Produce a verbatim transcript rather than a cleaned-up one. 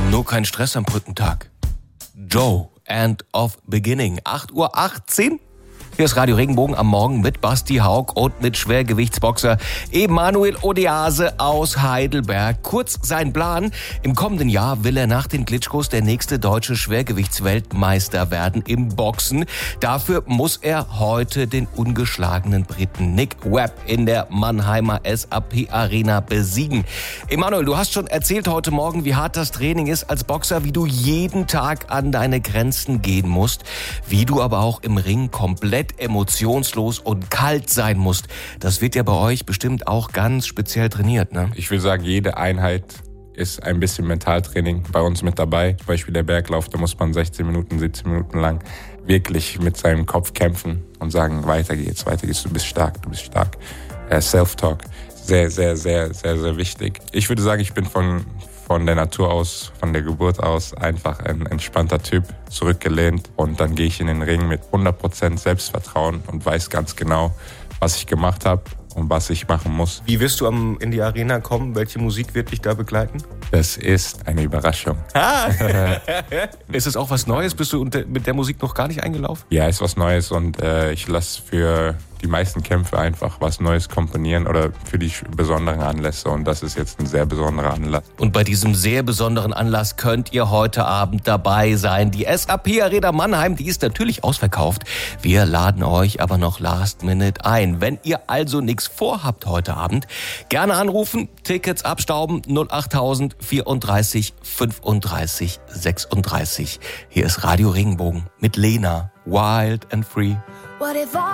Nur kein Stress am Brückentag. Joe, End of Beginning. acht Uhr achtzehn. Hier ist Radio Regenbogen am Morgen mit Basti Haug und mit Schwergewichtsboxer Emanuel Odease aus Heidelberg. Kurz sein Plan: Im kommenden Jahr will er nach den Klitschkos der nächste deutsche Schwergewichtsweltmeister werden im Boxen. Dafür muss er heute den ungeschlagenen Briten Nick Webb in der Mannheimer S A P Arena besiegen. Emanuel, du hast schon erzählt heute Morgen, wie hart das Training ist als Boxer, wie du jeden Tag an deine Grenzen gehen musst, wie du aber auch im Ring komplett emotionslos und kalt sein musst. Das wird ja bei euch bestimmt auch ganz speziell trainiert, ne? Ich will sagen, jede Einheit ist ein bisschen Mentaltraining bei uns mit dabei. Zum Beispiel der Berglauf, da muss man sechzehn Minuten, siebzehn Minuten lang wirklich mit seinem Kopf kämpfen und sagen, weiter geht's, weiter geht's, du bist stark, du bist stark. Self-Talk, sehr, sehr, sehr, sehr, sehr wichtig. Ich würde sagen, ich bin von von der Natur aus, von der Geburt aus einfach ein entspannter Typ, zurückgelehnt. Und dann gehe ich in den Ring mit hundert Prozent Selbstvertrauen und weiß ganz genau, was ich gemacht habe und was ich machen muss. Wie wirst du in die Arena kommen? Welche Musik wird dich da begleiten? Das ist eine Überraschung. Ah. Ist es auch was Neues? Bist du mit der Musik noch gar nicht eingelaufen? Ja, ist was Neues und äh, ich lasse für die meisten Kämpfe einfach was Neues komponieren oder für die besonderen Anlässe, und das ist jetzt ein sehr besonderer Anlass. Und bei diesem sehr besonderen Anlass könnt ihr heute Abend dabei sein. Die S A P Arena Mannheim, die ist natürlich ausverkauft. Wir laden euch aber noch last minute ein. Wenn ihr also nichts vorhabt heute Abend, gerne anrufen, Tickets abstauben, null achttausend vierunddreißig fünfunddreißig sechsunddreißig. Hier ist Radio Regenbogen mit Lena, Wild and Free. What if I